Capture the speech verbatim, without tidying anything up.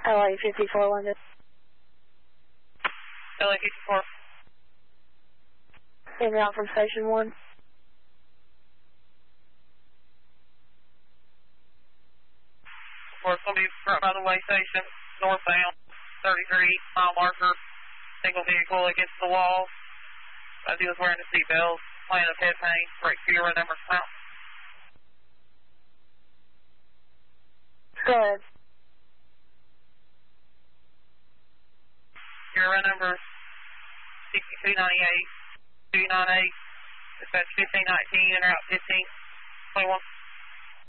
L A fifty-four London. L A fifty-four. En route from station one. For somebody right by the way station, northbound, thirty-three mile marker, single vehicle against the wall. As he was wearing a seatbelt, playing of head paint, right fewer numbers out. Go ahead. Your run number sixty-two ninety-eight, two nine eight, dispatch fifteen nineteen, and route fifteen twenty-one.